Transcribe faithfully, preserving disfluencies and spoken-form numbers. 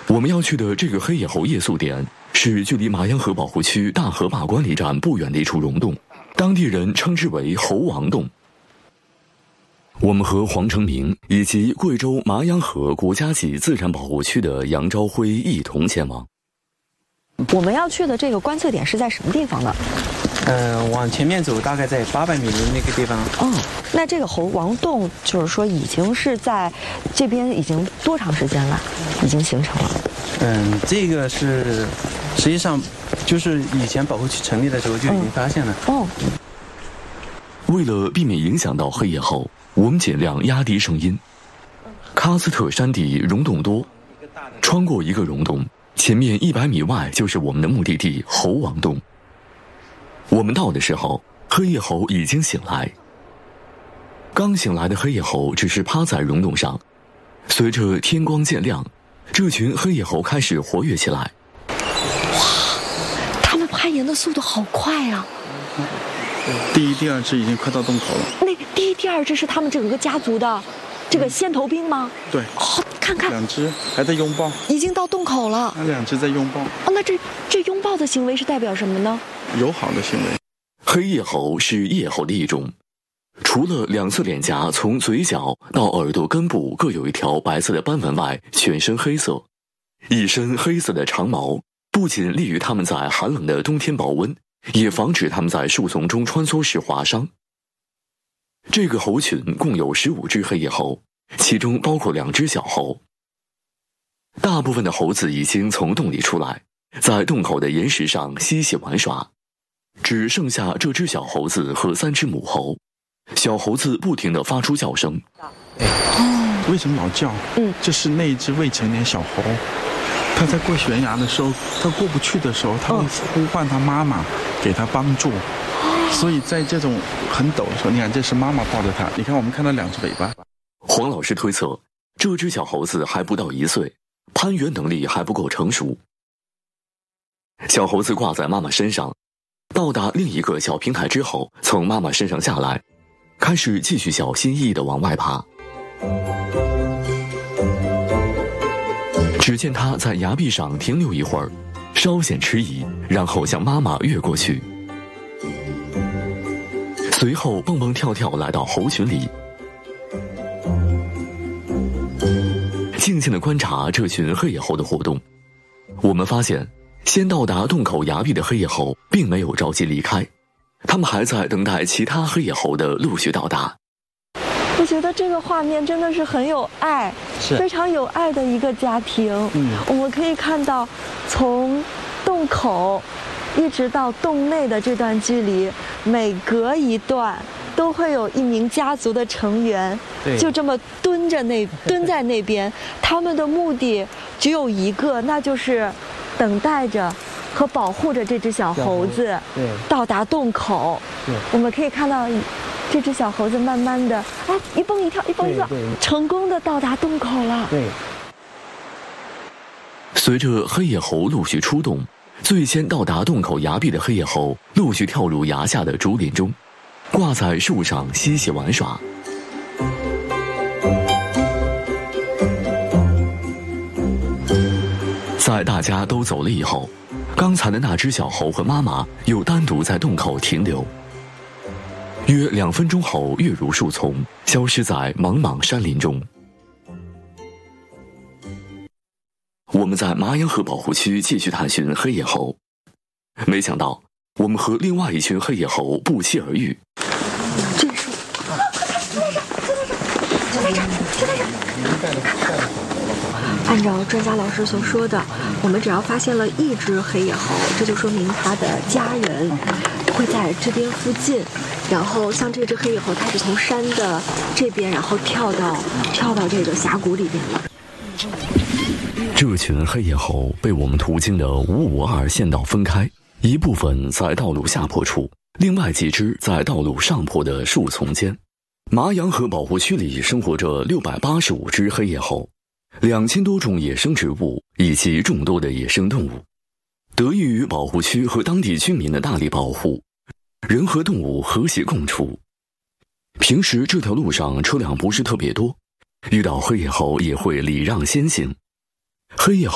我们要去的这个黑野猴夜宿点是距离麻秧河保护区大河坝管理站不远的一处溶洞，当地人称之为猴王洞。我们和黄成明以及贵州麻秧河国家级自然保护区的杨朝辉一同前往。 我们要去的这个观测点是在什么地方呢？ 呃，往前面走，大概在八百米的那个地方。 哦，那这个猴王洞就是说已经是在这边已经多长时间了？已经形成了？ 嗯，这个是实际上就是以前保护区成立的时候就已经发现了。 哦。 为了避免影响到黑野猴，我们尽量压低声音。喀斯特山地溶洞多，穿过一个溶洞，前面一百米外就是我们的目的地猴王洞。我们到的时候，黑野猴已经醒来。刚醒来的黑野猴只是趴在溶洞上，随着天光渐亮，这群黑野猴开始活跃起来。 哇，它们攀岩的速度好快啊！ 第一、第二只已经快到洞口了。 那第一、第二只是他们整个家族的这个先头兵吗？ 对。 哦，看看， 两只还在拥抱， 已经到洞口了。 那两只在拥抱。 哦，那这这拥抱的行为是代表什么呢？ 友好的行为。 黑叶猴是叶猴的一种，除了两侧脸颊从嘴角到耳朵根部各有一条白色的斑纹外，全身黑色，一身黑色的长毛，不仅利于它们在寒冷的冬天保温，也防止它们在树丛中穿梭时划伤。这个猴群共有十五只黑叶猴，其中包括两只小猴。大部分的猴子已经从洞里出来，在洞口的岩石上嬉戏玩耍，只剩下这只小猴子和三只母猴。小猴子不停地发出叫声。 哦，为什么老叫？嗯，这是那一只未成年小猴，它在过悬崖的时候，它过不去的时候，它会呼唤它妈妈给它帮助。所以在这种很陡的时候，你看这是妈妈抱着它，你看我们看到两只尾巴。 黄老师推测，这只小猴子还不到一岁，攀援能力还不够成熟。小猴子挂在妈妈身上，到达另一个小平台之后，从妈妈身上下来，开始继续小心翼翼地往外爬。只见它在崖壁上停留一会儿，稍显迟疑，然后向妈妈越过去，随后蹦蹦跳跳来到猴群里，静静地观察这群黑野猴的活动。我们发现，先到达洞口崖壁的黑野猴并没有着急离开，他们还在等待其他黑野猴的陆续到达。 我觉得这个画面真的是很有爱，非常有爱的一个家庭。嗯，我们可以看到，从洞口一直到洞内的这段距离，每隔一段都会有一名家族的成员，就这么蹲着那蹲在那边，他们的目的只有一个，那就是等待着和保护着这只小猴子到达洞口。我们可以看到这只小猴子慢慢的，哎，一蹦一跳，一蹦一跳，成功的到达洞口了。 对。 随着黑野猴陆续出洞，最先到达洞口崖壁的黑野猴陆续跳入崖下的竹林中，挂在树上嬉戏玩耍。在大家都走了以后，刚才的那只小猴和妈妈又单独在洞口停留。约两分钟后，跃入树丛，消失在茫茫山林中。我们在麻秧河保护区继续探寻黑野猴，没想到我们和另外一群黑野猴不期而遇。 这是树，就在这儿，就在这儿。按照专家老师所说的，我们只要发现了一只黑野猴，这就说明它的家人会在这边附近。然后像这只黑野猴，它是从山的这边，然后跳到跳到这个峡谷里边了。 这群黑野猴被我们途经的五五二县道分开，一部分在道路下坡处，另外几只在道路上坡的树丛间。麻秧河保护区里生活着六百八十五只黑野猴，两千多种野生植物以及众多的野生动物。得益于保护区和当地居民的大力保护，人和动物和谐共处。平时这条路上车辆不是特别多，遇到黑野猴也会礼让先行。黑野猴